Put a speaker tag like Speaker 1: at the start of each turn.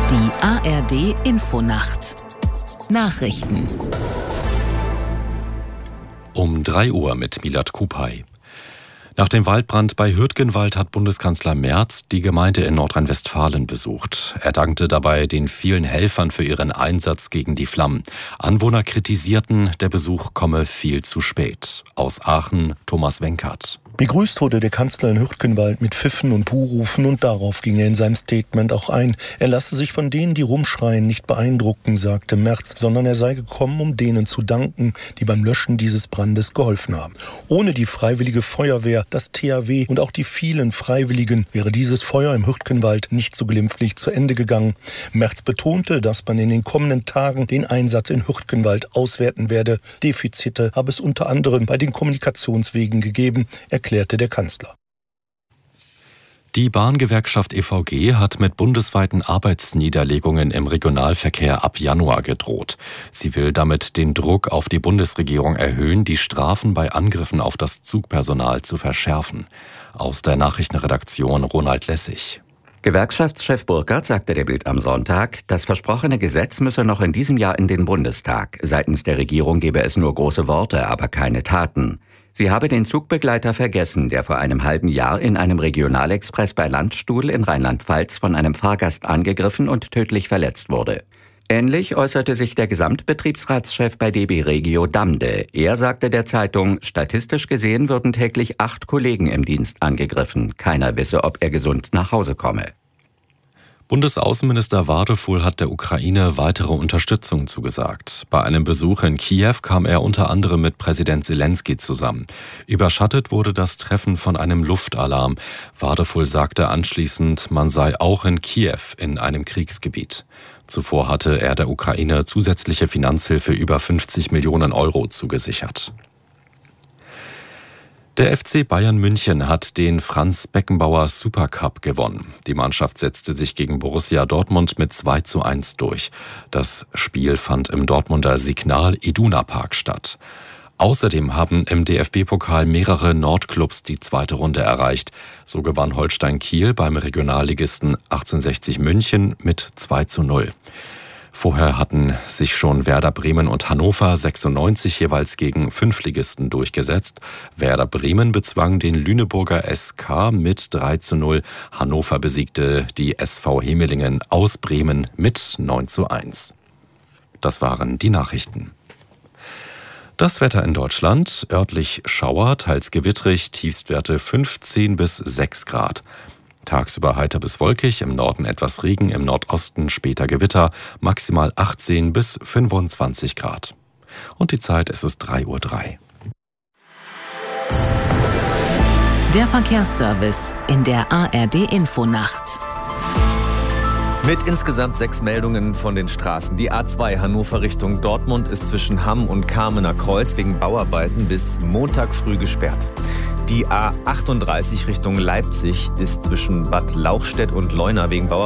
Speaker 1: Die ARD Infonacht Nachrichten
Speaker 2: Um 3 Uhr mit Milad Kupay. Nach dem Waldbrand bei Hürtgenwald hat Bundeskanzler Merz die Gemeinde in Nordrhein-Westfalen besucht. Er dankte dabei den vielen Helfern für ihren Einsatz gegen die Flammen. Anwohner kritisierten, der Besuch komme viel zu spät. Aus Aachen Thomas Wenkert.
Speaker 3: Begrüßt wurde der Kanzler in Hürtgenwald mit Pfiffen und Buhrufen und darauf ging er in seinem Statement auch ein. Er lasse sich von denen, die rumschreien, nicht beeindrucken, sagte Merz, sondern er sei gekommen, um denen zu danken, die beim Löschen dieses Brandes geholfen haben. Ohne die Freiwillige Feuerwehr, das THW und auch die vielen Freiwilligen wäre dieses Feuer im Hürtgenwald nicht so glimpflich zu Ende gegangen. Merz betonte, dass man in den kommenden Tagen den Einsatz in Hürtgenwald auswerten werde. Defizite habe es unter anderem bei den Kommunikationswegen gegeben, erklärte der Kanzler.
Speaker 2: Die Bahngewerkschaft EVG hat mit bundesweiten Arbeitsniederlegungen im Regionalverkehr ab Januar gedroht. Sie will damit den Druck auf die Bundesregierung erhöhen, die Strafen bei Angriffen auf das Zugpersonal zu verschärfen. Aus der Nachrichtenredaktion Ronald Lessig.
Speaker 4: Gewerkschaftschef Burkhardt sagte der Bild am Sonntag, das versprochene Gesetz müsse noch in diesem Jahr in den Bundestag. Seitens der Regierung gebe es nur große Worte, aber keine Taten. Sie habe den Zugbegleiter vergessen, der vor einem halben Jahr in einem Regionalexpress bei Landstuhl in Rheinland-Pfalz von einem Fahrgast angegriffen und tödlich verletzt wurde. Ähnlich äußerte sich der Gesamtbetriebsratschef bei DB Regio Damde. Er sagte der Zeitung, statistisch gesehen würden täglich 8 Kollegen im Dienst angegriffen. Keiner wisse, ob er gesund nach Hause komme.
Speaker 2: Bundesaußenminister Wadefuhl hat der Ukraine weitere Unterstützung zugesagt. Bei einem Besuch in Kiew kam er unter anderem mit Präsident Zelensky zusammen. Überschattet wurde das Treffen von einem Luftalarm. Wadefuhl sagte anschließend, man sei auch in Kiew in einem Kriegsgebiet. Zuvor hatte er der Ukraine zusätzliche Finanzhilfe über 50 Millionen Euro zugesichert. Der FC Bayern München hat den Franz Beckenbauer Supercup gewonnen. Die Mannschaft setzte sich gegen Borussia Dortmund mit 2:1 durch. Das Spiel fand im Dortmunder Signal Iduna Park statt. Außerdem haben im DFB-Pokal mehrere Nordclubs die zweite Runde erreicht. So gewann Holstein Kiel beim Regionalligisten 1860 München mit 2:0. Vorher hatten sich schon Werder Bremen und Hannover 96 jeweils gegen 5 Ligisten durchgesetzt. Werder Bremen bezwang den Lüneburger SK mit 3:0. Hannover besiegte die SV Hemelingen aus Bremen mit 9:1. Das waren die Nachrichten. Das Wetter in Deutschland: örtlich Schauer, teils gewittrig, Tiefstwerte 15 bis 6 Grad. Tagsüber heiter bis wolkig, im Norden etwas Regen, im Nordosten später Gewitter, maximal 18 bis 25 Grad. Und die Zeit, es ist 3:03 Uhr.
Speaker 1: Der Verkehrsservice in der ARD Infonacht.
Speaker 5: Mit insgesamt 6 Meldungen von den Straßen. Die A2 Hannover Richtung Dortmund ist zwischen Hamm und Kamener Kreuz wegen Bauarbeiten bis Montag früh gesperrt. Die A38 Richtung Leipzig ist zwischen Bad Lauchstädt und Leuna wegen Bauarbeiten